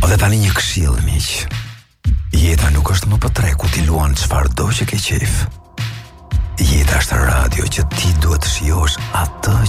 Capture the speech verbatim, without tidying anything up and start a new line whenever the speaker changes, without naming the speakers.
Dhe tani një këshill, miq. Jeta nuk është më për tre ku ti luan çfarëdo që ke qef. Jeta është radio që ti duhet të shijosh atë